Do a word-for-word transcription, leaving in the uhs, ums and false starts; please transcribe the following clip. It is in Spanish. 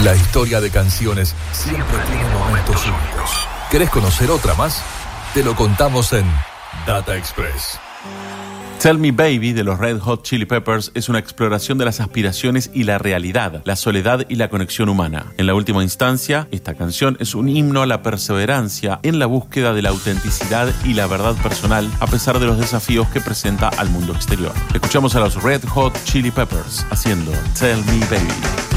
La historia de canciones siempre tiene momentos únicos. ¿Querés conocer otra más? Te lo contamos en Data Express. Tell Me Baby de los Red Hot Chili Peppers es una exploración de las aspiraciones y la realidad, la soledad y la conexión humana. En la última instancia, esta canción es un himno a la perseverancia en la búsqueda de la autenticidad y la verdad personal a pesar de los desafíos que presenta al mundo exterior. Escuchamos a los Red Hot Chili Peppers haciendo Tell Me Baby.